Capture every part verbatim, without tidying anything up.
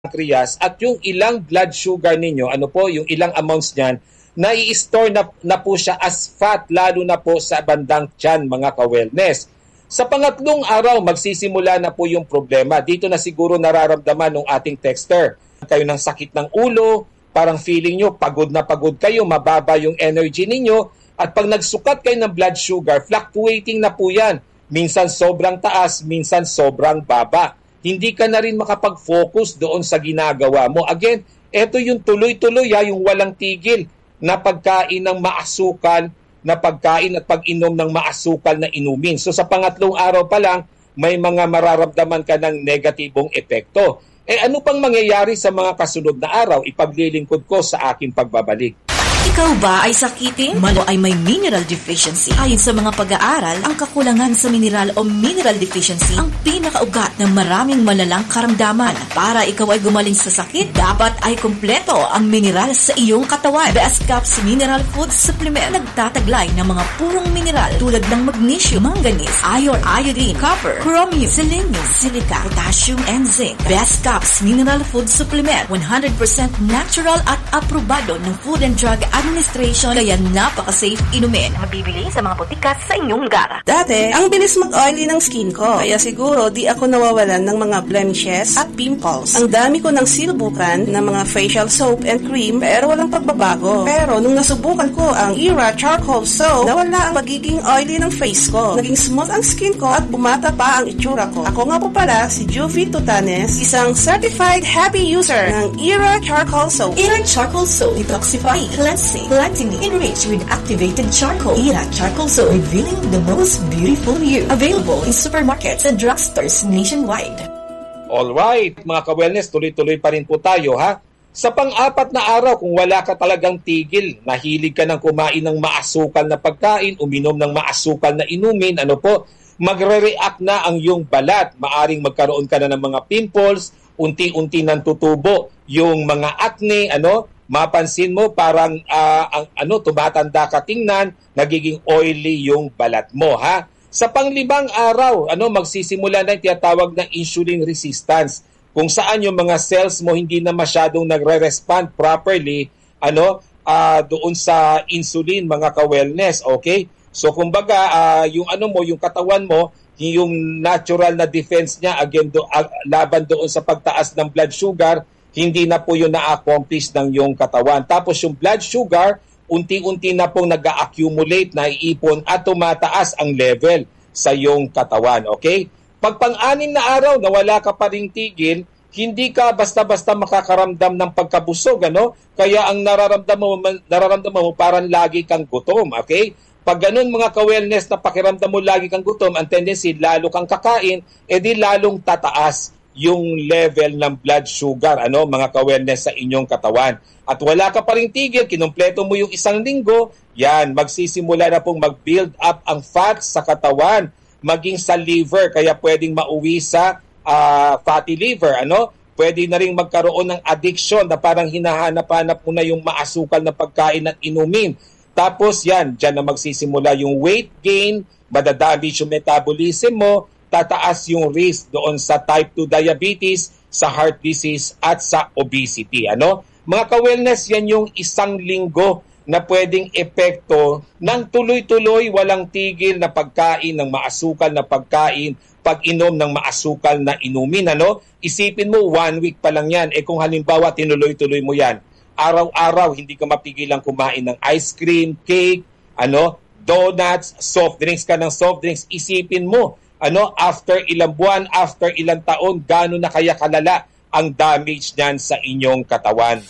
pancreas at yung ilang blood sugar ninyo, ano po, yung ilang amounts niyan, nai-store na, na po siya as fat, lalo na po sa bandang tiyan, mga ka-wellness. Sa pangatlong araw, magsisimula na po yung problema. Dito na siguro nararamdaman ng ating texter. Kayo ng sakit ng ulo, parang feeling nyo, pagod na pagod kayo, mababa yung energy ninyo, at pag nagsukat kayo ng blood sugar, fluctuating na po yan. Minsan sobrang taas, minsan sobrang baba. Hindi ka na rin makapag-focus doon sa ginagawa mo. Again, ito yung tuloy-tuloy, ha, yung walang tigil na pagkain ng maasukal, na pagkain at pag-inom ng maasukal na inumin. So sa pangatlong araw pa lang, may mga mararamdaman ka ng negatibong epekto. Eh ano pang mangyayari sa mga kasunod na araw? Ipaglilingkod ko sa aking pagbabalik. Ikaw ba ay sakitin? Malo ay may mineral deficiency. Ayon sa mga pag-aaral, ang kakulangan sa mineral o mineral deficiency ang pinakaugat ng maraming malalang karamdaman. Para ikaw ay gumaling sa sakit, dapat ay kumpleto ang mineral sa iyong katawan. Best Caps Mineral Food Supplement nagtataglay ng mga purong mineral tulad ng magnesium, manganese, iron, iodine, copper, chromium, selenium, silica, potassium, and zinc. Best Caps Mineral Food Supplement, one hundred percent natural at aprobado ng Food and Drug Administration, kaya napaka-safe inumin. Mabibili sa mga botika sa inyong lugar. Dati, ang bilis mag-oily ng skin ko, kaya siguro di ako nawawalan ng mga blemishes at pimples. Ang dami ko ng sinubukan ng mga facial soap and cream, pero walang pagbabago. Pero nung nasubukan ko ang Era Charcoal Soap, nawala ang pagiging oily ng face ko. Naging smooth ang skin ko at bumata pa ang itsura ko. Ako nga po pala si Juvie Tutanes, isang certified happy user ng Era Charcoal Soap. Era Charcoal Soap detoxify, cleansing, Platinum enriched with activated charcoal. Era Charcoal Soap, revealing the most beautiful you. Available in supermarkets and drugstores nationwide. Alright, mga ka-wellness, tuloy-tuloy pa rin po tayo, ha? Sa pang-apat na araw, kung wala ka talagang tigil, nahilig ka ng kumain ng maasukal na pagkain, uminom ng maasukal na inumin, ano po, magre-react na ang iyong balat. Maaring magkaroon ka na ng mga pimples, unti-unti nang tutubo yung mga acne, ano, mapansin mo parang uh, ang ano tumatanda ka tingnan, nagiging oily yung balat mo, ha. Sa panglimang araw, ano magsisimula na yung tinatawag na insulin resistance, kung saan yung mga cells mo hindi na masyadong nagre-respond properly, ano, uh, doon sa insulin, mga ka-wellness, okay? So kumbaga, uh, yung ano mo, yung katawan mo, yung natural na defense niya again do, uh, laban doon sa pagtaas ng blood sugar, hindi na po yun na-accomplish ng yung katawan. Tapos yung blood sugar, unti-unti na pong nag-accumulate, naiipon at tumataas ang level sa yung katawan. Okay? Pag pang-anim na araw na wala ka pa ring tigil, hindi ka basta-basta makakaramdam ng pagkabusog. Ano? Kaya ang nararamdaman mo, nararamdaman mo parang lagi kang gutom. Okay? Pag ganun mga ka-wellness na pakiramdam mo lagi kang gutom, ang tendency lalo kang kakain, edi lalong tataas yung level ng blood sugar, ano, mga ka-wellness sa inyong katawan. At wala ka pa ring tigil, kinumpleto mo yung isang linggo, yan, magsisimula na pong mag-build up ang fat sa katawan, maging sa liver, kaya pwedeng mauwi sa uh, fatty liver, ano? Pwede na rin magkaroon ng addiction na parang hinahanap-hanap mo na yung maasukal na pagkain at inumin. Tapos yan, dyan na magsisimula yung weight gain, madadamage yung metabolism mo, tataas yung risk doon sa type two diabetes, sa heart disease at sa obesity. Ano? Mga ka-wellness, yan yung isang linggo na pwedeng epekto ng tuloy-tuloy, walang tigil na pagkain ng maasukal na pagkain, pag-inom ng maasukal na inumin. Ano? Isipin mo, one week pa lang yan. Eh kung halimbawa, tinuloy-tuloy mo yan, araw-araw, hindi ka mapigilang kumain ng ice cream, cake, ano, donuts, soft drinks ka ng soft drinks, isipin mo, ano, after ilang buwan, after ilang taon, gaano na kaya kalala ang damage niyan sa inyong katawan.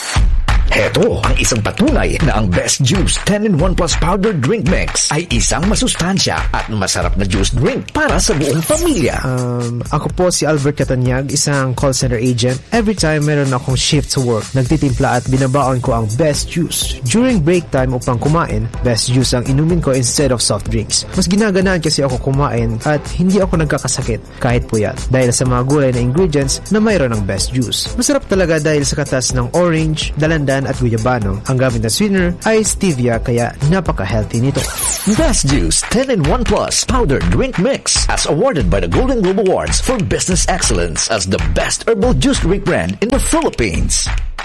Heto ang isang patunay na ang Best Juice ten in one Plus Powder Drink Mix ay isang masustansya at masarap na juice drink para sa buong pamilya. Um, ako po si Albert Catanyag, isang call center agent. Every time meron akong shift sa work, nagtitimpla at binabaon ko ang Best Juice. During break time upang kumain, Best Juice ang inumin ko instead of soft drinks. Mas ginaganaan kasi ako kumain at hindi ako nagkakasakit kahit puyat dahil sa mga gulay na ingredients na mayroon ng Best Juice. Masarap talaga dahil sa katas ng orange, dalandan Pandan at Guyabano. Ang gamit na sweetener ay stevia kaya napaka-healthy nito. Best Juice ten in one Plus Powder Drink Mix as awarded by the Golden Globe Awards for Business Excellence as the best herbal juice drink brand in the Philippines.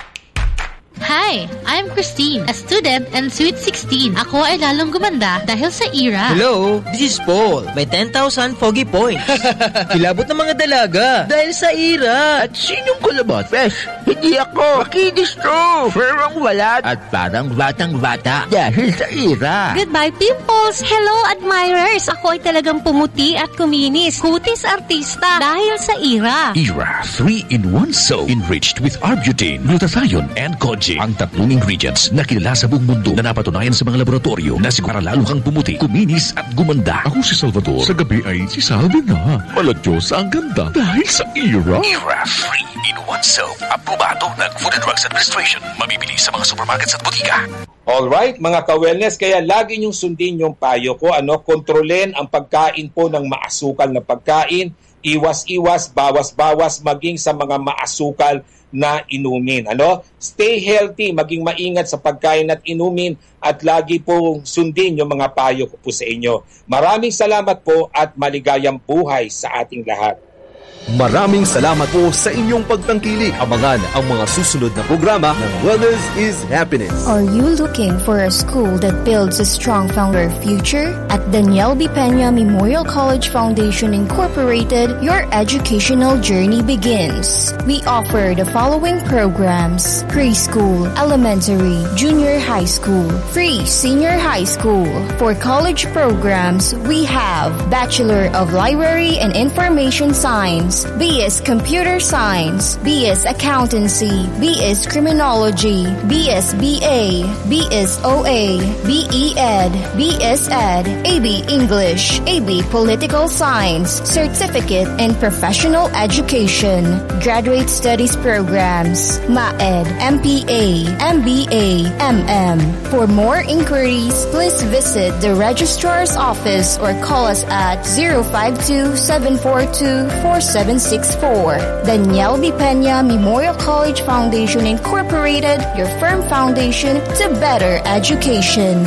Hi, I'm Christine, a student and sweet sixteen. Ako ay lalong gumanda dahil sa E R A. Hello, this is Paul. May ten thousand foggy points. Kilabot ng mga dalaga dahil sa E R A. At sinong kulabot? Fresh, hindi ako. Makinis to. Ferang walat at parang batang-bata dahil sa E R A. Goodbye, pimples! Hello, admirers! Ako ay talagang pumuti at kuminis. Kutis artista dahil sa E R A. E R A three in one soap enriched with Arbutin, glutathione, and Kojic. Ang tatlong ingredients na kilala sa buong mundo na napatunayan sa mga laboratorio na siguro lalo kang pumuti, kuminis at gumanda. Ako si Salvador. Sa gabi ay si Salve na. Maladiyos ang ganda dahil sa E R A. E R A three in one soap. Aprobado ng Food and Drugs Administration. Mabibili sa mga supermarkets at butika. Alright, mga ka-wellness, kaya lagi niyong sundin yung payo ko. Ano, kontrolin ang pagkain po ng maasukal na pagkain. Iwas-iwas, bawas-bawas, maging sa mga maasukal na inumin. Ano? Stay healthy, maging maingat sa pagkain at inumin at lagi po sundin yung mga payo ko po sa inyo. Maraming salamat po at maligayang buhay sa ating lahat. Maraming salamat po sa inyong pagtangkilik. Abangan ang mga susunod na programa ng Wellness is Happiness. Are you looking for a school that builds a strong founder future? At Daniel B. Peña Memorial College Foundation Incorporated, your educational journey begins. We offer the following programs: preschool, elementary, junior high school, free senior high school. For college programs, we have Bachelor of Library and Information Science, B S Computer Science, B S Accountancy, B S Criminology, B S B A, B S O A, B E Ed, B S Ed, A B English, A B Political Science, Certificate in Professional Education, Graduate Studies Programs, M A E D, M P A, M B A, M M. For more inquiries, please visit the Registrar's Office or call us at zero five two, seven four two, four seven six four. Daniel B. Peña Memorial College Foundation Incorporated, your firm foundation to better education.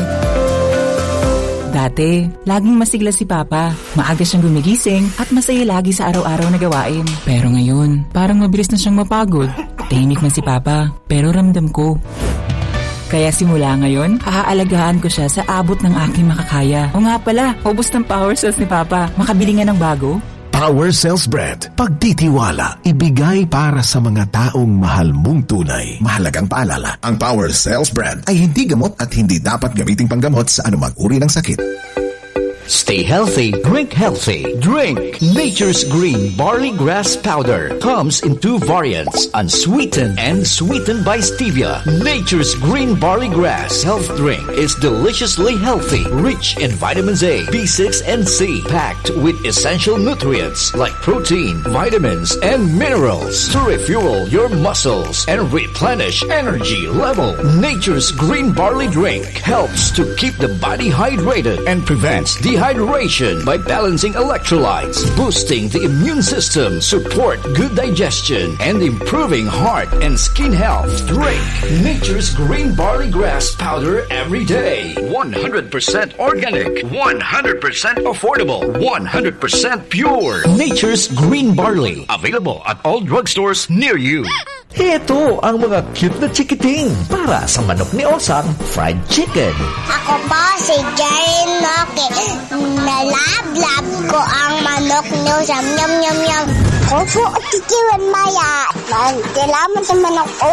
Dati, laging masigla si Papa. Maaga siyang gumigising at masaya lagi sa araw-araw na gawain. Pero ngayon, parang mabilis na siyang mapagod. Tahimik man si Papa, pero ramdam ko. Kaya simula ngayon, aalagaan ko siya sa abot ng aking makakaya. O nga pala, ubos ng power cells ni Papa. Makabili nga ng bago. Power Cells Bread. Pagtitiwala, ibigay para sa mga taong mahal mong tunay. Mahalagang paalala, ang Power Cells Bread ay hindi gamot at hindi dapat gamiting panggamot sa anumang uri ng sakit. Stay healthy, drink healthy. Drink Nature's Green Barley Grass Powder. Comes in two variants, unsweetened and sweetened by stevia. Nature's Green Barley Grass Health Drink is deliciously healthy, rich in vitamins A, B six, and C, packed with essential nutrients like protein, vitamins, and minerals to refuel your muscles and replenish energy level. Nature's Green Barley Drink helps to keep the body hydrated and prevents dehydration. Hydration by balancing electrolytes, boosting the immune system, support good digestion, and improving heart and skin health. Drink Nature's Green Barley Grass Powder every day. one hundred percent organic, one hundred percent affordable, one hundred percent pure. Nature's Green Barley. Available at all drugstores near you. Ito ang mga cute na chikiting para sa manok ni Osang Fried Chicken. Ako po si Jaren Noke. Nalab-lab ko ang manok ni Osang. Nyam, nyam, nyam. Ako po, Titi Wan Maya. Salamat sa manok